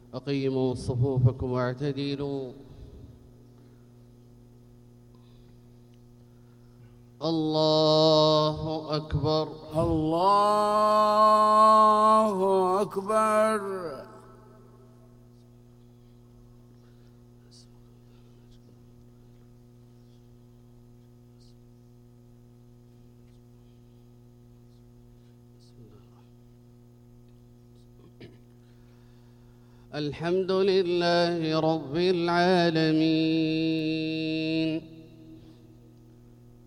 أقيموا صفوفكم واعتدلوا. الله أكبر. الله أكبر. الحمد لله رب العالمين،